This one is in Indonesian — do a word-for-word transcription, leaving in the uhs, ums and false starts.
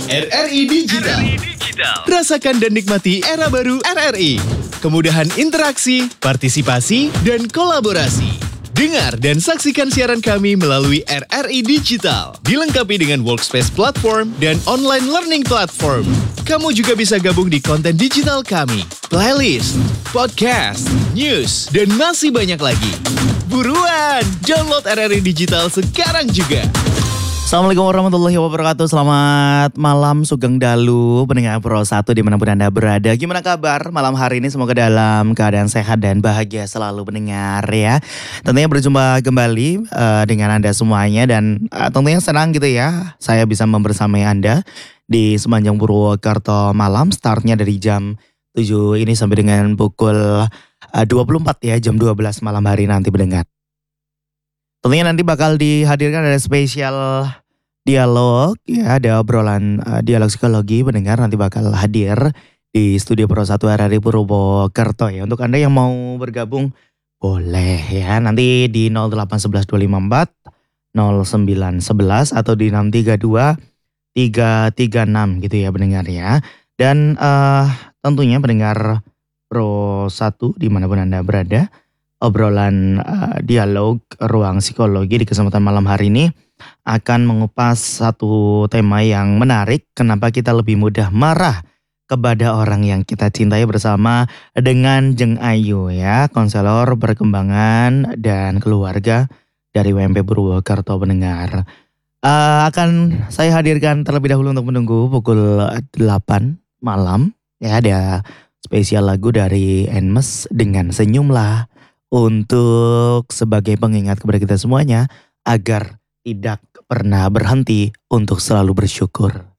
R R I Digital. Rasakan dan nikmati era baru R R I. Kemudahan interaksi, partisipasi, dan kolaborasi. Dengar dan saksikan siaran kami melalui R R I Digital. Dilengkapi dengan workspace platform dan online learning platform. Kamu juga bisa gabung di konten digital kami, playlist, podcast, news, dan masih banyak lagi. Buruan, download R R I Digital sekarang juga. Assalamualaikum warahmatullahi wabarakatuh. Selamat malam Sugeng Dalu, pendengar Pro satu dimanapun Anda berada. Gimana kabar malam hari ini? Semoga dalam keadaan sehat dan bahagia selalu pendengar ya. Tentunya berjumpa kembali uh, dengan Anda semuanya. Dan uh, tentunya senang gitu ya, saya bisa membersamai Anda di sepanjang Purwokerto malam. Startnya dari jam tujuh ini sampai dengan pukul uh, dua puluh empat ya, jam dua belas malam hari nanti pendengar. Tentunya nanti bakal dihadirkan ada spesial dialog ya, ada obrolan uh, dialog psikologi pendengar nanti bakal hadir di studio Pro satu R R I Purwokerto ya. Untuk Anda yang mau bergabung boleh ya, nanti di nol delapan satu satu dua lima empat nol sembilan satu satu atau di enam tiga dua tiga tiga enam gitu ya pendengar ya. Dan uh, tentunya pendengar Pro satu dimanapun Anda berada, obrolan uh, dialog ruang psikologi di kesempatan malam hari ini akan mengupas satu tema yang menarik. Kenapa kita lebih mudah marah kepada orang yang kita cintai, bersama dengan Jeng Ayu ya, konselor perkembangan dan keluarga dari W M P Purwokerto pendengar. Uh, akan saya hadirkan terlebih dahulu untuk menunggu pukul delapan malam ya, ada spesial lagu dari Enmes dengan Senyumlah, untuk sebagai pengingat kepada kita semuanya agar tidak pernah berhenti untuk selalu bersyukur.